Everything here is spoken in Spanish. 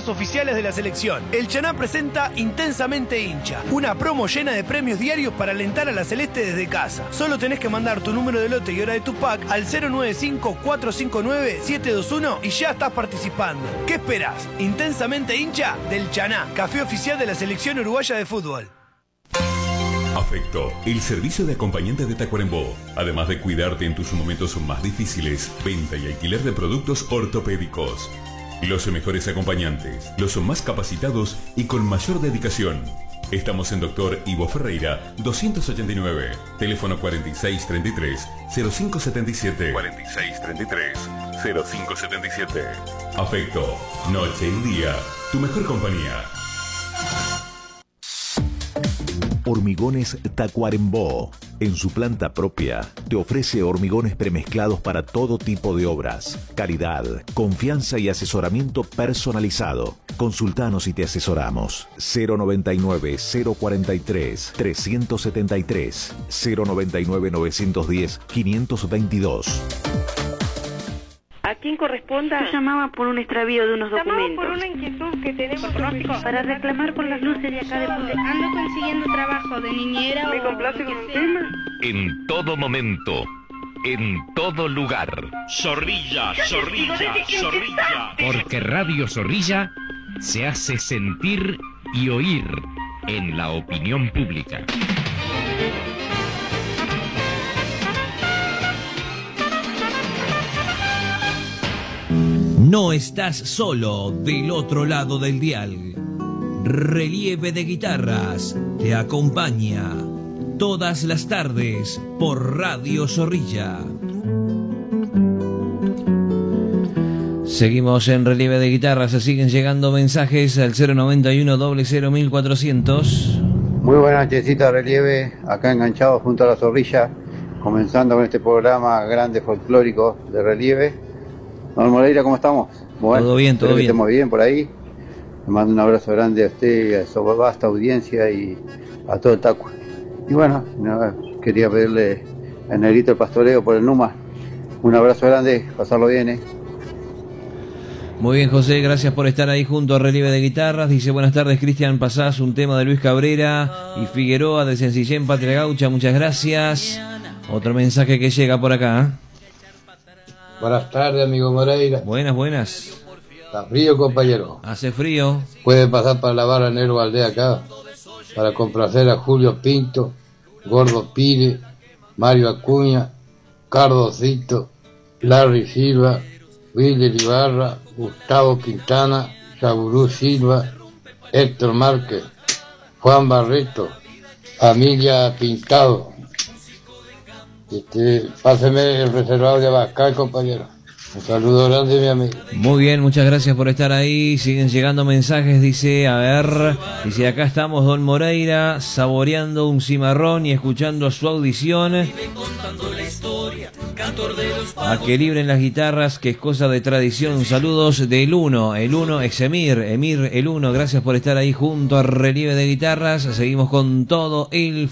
camisetas oficiales de la selección. El Chaná presenta Intensamente Hincha, una promo llena de premios diarios para alentar a la Celeste desde casa. Solo tenés que mandar tu número de lote y hora de tu pack al 095-459-721 y ya estás participando. ¿Qué esperás? Intensamente Hincha del Chaná, café oficial de la selección uruguaya de fútbol. Afecto, el servicio de acompañante de Tacuarembó. Además de cuidarte en tus momentos más difíciles, venta y alquiler de productos ortopédicos. Los mejores acompañantes, los más capacitados y con mayor dedicación. Estamos en Dr. Ivo Ferreira, 289, teléfono 4633-0577. 4633-0577. Afecto, noche y día, tu mejor compañía. Hormigones Tacuarembó. En su planta propia, te ofrece hormigones premezclados para todo tipo de obras. Calidad, confianza y asesoramiento personalizado. Consultanos y te asesoramos. 099-043-373. 099-910-522. ¿A quién corresponda? Yo llamaba por un extravío de unos documentos. Por una inquietud que tenemos para reclamar por las luces de acá de Punta. Ando consiguiendo trabajo de niñera. ¿Me complace con un tema? En todo momento, en todo lugar. Zorrilla, Zorrilla, Zorrilla. Porque Radio Zorrilla se hace sentir y oír en la opinión pública. No estás solo del otro lado del dial. Relieve de Guitarras te acompaña todas las tardes por Radio Zorrilla. Seguimos en Relieve de Guitarras, se siguen llegando mensajes al 091-001400. Muy buenas nochecitas, Relieve, acá enganchado junto a la Zorrilla, comenzando con este programa grande folclórico de Relieve. Don Moreira, ¿cómo estamos? Bueno, todo bien, todo bien. Estamos bien por ahí. Le mando un abrazo grande a usted, a su vasta audiencia y a todo el Tacu. Y bueno, quería pedirle a Negrito el Pastoreo por el Numa. Un abrazo grande, pasarlo bien, Muy bien, José, gracias por estar ahí junto a Relieve de Guitarras. Dice, buenas tardes, Cristian, pasás un tema de Luis Cabrera y Figueroa de Sencillén, Patria Gaucha, muchas gracias. Otro mensaje que llega por acá. Buenas tardes, amigo Moreira. Buenas. Está frío, compañero. Hace frío. Puede pasar para la barra Negro Valdés acá, para complacer a Julio Pinto, Gordo Pire, Mario Acuña, Cardocito, Larry Silva, Wilder Ibarra, Gustavo Quintana, Saburú Silva, Héctor Márquez, Juan Barreto, Familia Pintado. Páseme el reservado de Abascal, compañero. Un saludo grande, mi amigo. Muy bien, muchas gracias por estar ahí. Siguen llegando mensajes, dice, acá estamos, Don Moreira, saboreando un cimarrón y escuchando su audición. A que libren las guitarras, que es cosa de tradición. Saludos del Uno, el Uno es Emir el Uno, gracias por estar ahí junto a Relieve de Guitarras. Seguimos con todo el